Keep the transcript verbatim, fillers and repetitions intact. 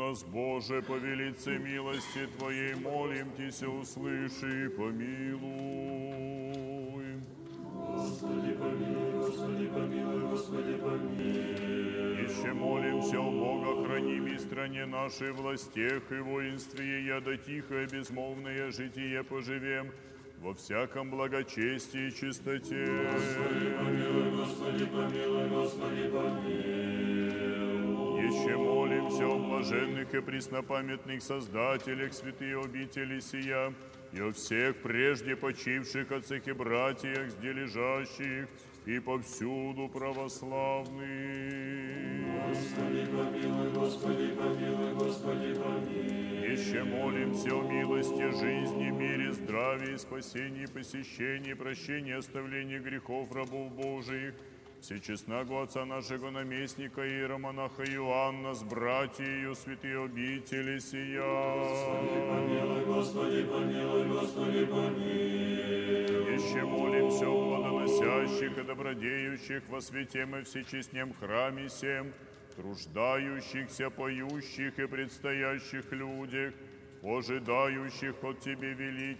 нас, Боже, по велице милости Твоей, молим Тися, услыши и помилуй. Господи, помилуй, Господи, помилуй, Господи, помилуй. Еще молимся о Бога, храними стране нашей, властях и воинстве, яда тихое, безмолвное житие поживем, во всяком благочестии и чистоте. Господи, помилуй, Господи, помилуй, Господи, помилуй. Еще молимся о блаженных и преснопамятных создателях святые обители сия, и о всех прежде почивших отцах и братьях, где лежащих, и повсюду православных. Господи, помилуй, Господи, помилуй, Господи, помилуй. Еще молимся о милости, жизни, мире, здравии, спасении, посещении, прощении, оставлении грехов рабов Божиих, всечестного Отца нашего наместника иеромонаха Иоанна с братьею святые обители сия. Господи, помилуй, Господи, помилуй, Господи, помилуй. Еще молимся о плодоносящих и добродеющих во святем и всечестнем храме сем, труждающихся, поющих и предстоящих людях, ожидающих от Тебе великих